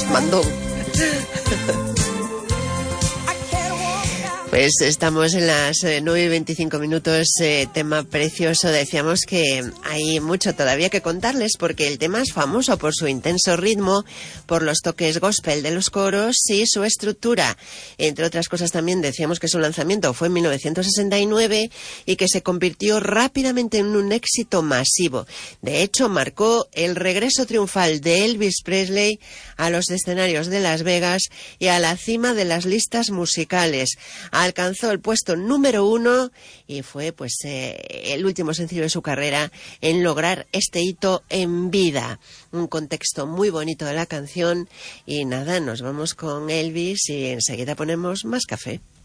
mandón. Pues estamos en las 9:25, tema precioso. Decíamos que hay mucho todavía que contarles porque el tema es famoso por su intenso ritmo, por los toques gospel de los coros y su estructura. Entre otras cosas también decíamos que su lanzamiento fue en 1969 y que se convirtió rápidamente en un éxito masivo. De hecho, marcó el regreso triunfal de Elvis Presley a los escenarios de Las Vegas y a la cima de las listas musicales. Alcanzó el puesto número 1 y fue el último sencillo de su carrera en lograr este hito en vida. Un contexto muy bonito de la canción y nada, nos vamos con Elvis y enseguida ponemos más café.